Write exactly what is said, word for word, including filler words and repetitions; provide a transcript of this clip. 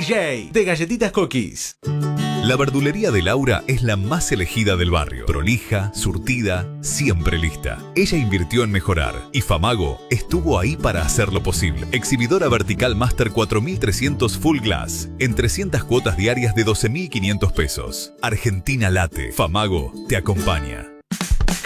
J, de Galletitas Cookies. La verdulería de Laura es la más elegida del barrio. Prolija, surtida, siempre lista. Ella invirtió en mejorar y Famago estuvo ahí para hacerlo posible. Exhibidora vertical Master cuatro mil trescientos Full Glass en trescientas cuotas diarias de doce mil quinientos pesos. Argentina late. Famago te acompaña.